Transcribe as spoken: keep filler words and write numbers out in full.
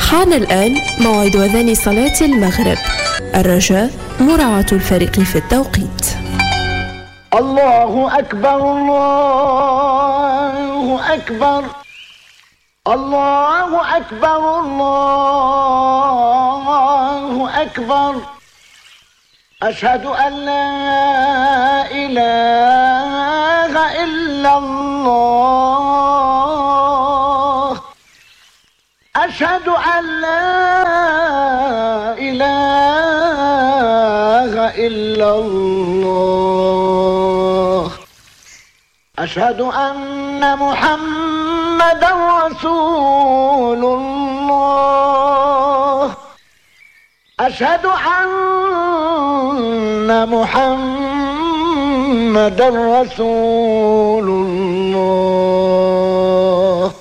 حان الآن موعد أذان صلاة المغرب. الرجاء مراعاة الفريق في التوقيت. الله أكبر الله أكبر الله أكبر الله أكبر أشهد أن لا إله إلا الله أشهد أن لا إله إلا الله أشهد أن محمدا رسول الله أشهد أن محمدا رسول الله